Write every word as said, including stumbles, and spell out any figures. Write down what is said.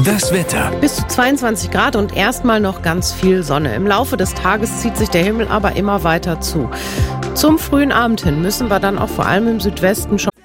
Das Wetter. Bis zu zweiundzwanzig Grad und erstmal noch ganz viel Sonne. Im Laufe des Tages zieht sich der Himmel aber immer weiter zu. Zum frühen Abend hin müssen wir dann auch vor allem im Südwesten schon